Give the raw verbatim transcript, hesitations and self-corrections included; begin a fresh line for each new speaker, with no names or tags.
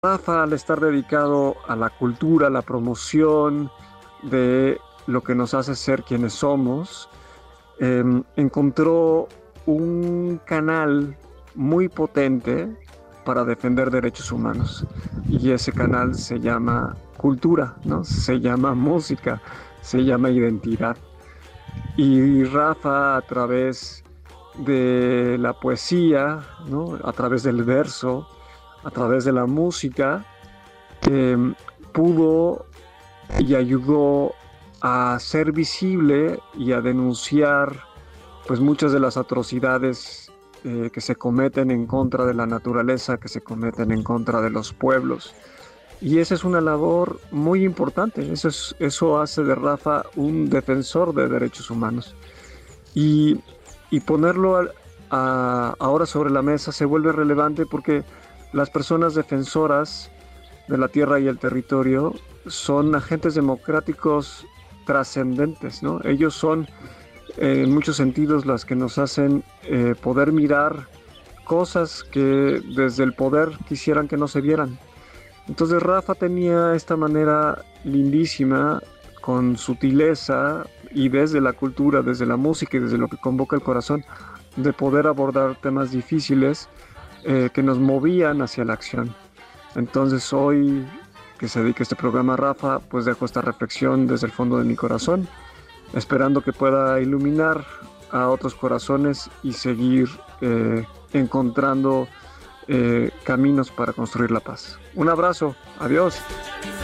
Rafa, al estar dedicado a la cultura, a la promoción de lo que nos hace ser quienes somos, em, encontró un canal muy potente para defender derechos humanos. Y ese canal se llama cultura, ¿no? Se llama música, se llama identidad. Y Rafa, a través de la poesía, ¿no? A través del verso, a través de la música, em, pudo y ayudó a ser visible y a denunciar pues muchas de las atrocidades eh, que se cometen en contra de la naturaleza, que se cometen en contra de los pueblos. Y esa es una labor muy importante. Eso es, eso hace de Rafa un defensor de derechos humanos. Y, y ponerlo al- a- ahora sobre la mesa se vuelve relevante porque las personas defensoras de la tierra y el territorio son agentes democráticos trascendentes, ¿no? Ellos son, eh, en muchos sentidos, las que nos hacen eh, poder mirar cosas que desde el poder quisieran que no se vieran. Entonces Rafa tenía esta manera lindísima, con sutileza y desde la cultura, desde la música y desde lo que convoca el corazón, de poder abordar temas difíciles eh, que nos movían hacia la acción. Entonces hoy que se dedica este programa a Rafa, pues dejo esta reflexión desde el fondo de mi corazón, esperando que pueda iluminar a otros corazones y seguir eh, encontrando eh, caminos para construir la paz. Un abrazo, adiós.